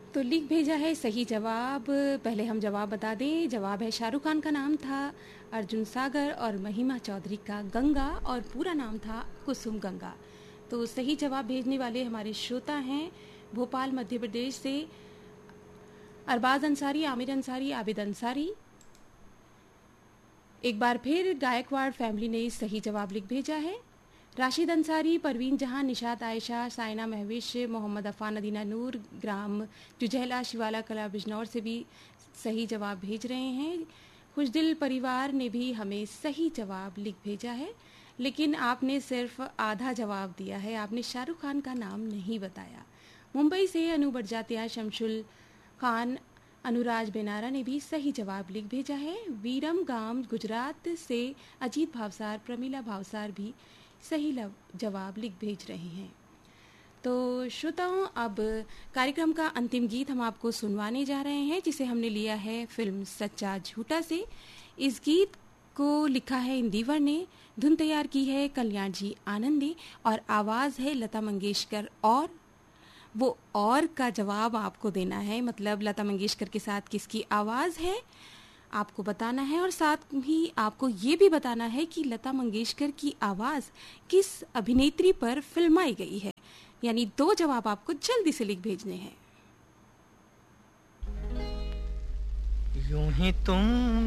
तो लिख भेजा है सही जवाब। पहले हम जवाब बता दें। जवाब है शाहरुख खान का नाम था अर्जुन सागर और महिमा चौधरी का गंगा और पूरा नाम था कुसुम गंगा। तो सही जवाब भेजने वाले हमारे श्रोता हैं भोपाल मध्य प्रदेश से अरबाज अंसारी, आमिर अंसारी, आबिद अंसारी। एक बार फिर गायकवाड़ फैमिली ने सही जवाब लिख भेजा है। राशिद अंसारी, परवीन जहां, निशात आयशा, साइना महविश, मोहम्मद अफान, नदीना नूर, ग्राम जुजहला, शिवाला कला बिजनौर से भी सही जवाब भेज रहे हैं। खुशदिल परिवार ने भी हमें सही जवाब लिख भेजा है, लेकिन आपने सिर्फ आधा जवाब दिया है, आपने शाहरुख खान का नाम नहीं बताया। मुंबई से अनु बड़जात्या, शमशुल खान, अनुराज बेनारा ने भी सही जवाब लिख भेजा है। वीरम गांव गुजरात से अजीत भावसार, प्रमीला भावसार भी सही जवाब लिख भेज रहे हैं। तो श्रोताओं, अब कार्यक्रम का अंतिम गीत हम आपको सुनवाने जा रहे हैं, जिसे हमने लिया है फिल्म सच्चा झूठा से। इस गीत को लिखा है इंदिवर ने, धुन तैयार की है कल्याण जी आनंद ने और आवाज़ है लता मंगेशकर। और वो और का जवाब आपको देना है, मतलब लता मंगेशकर के साथ किसकी आवाज़ है आपको बताना है, और साथ ही आपको ये भी बताना है कि लता मंगेशकर की आवाज़ किस अभिनेत्री पर फिल्माई गई है। यानी 2 जवाब आपको जल्दी से लिख भेजने हैं। यूं ही तुम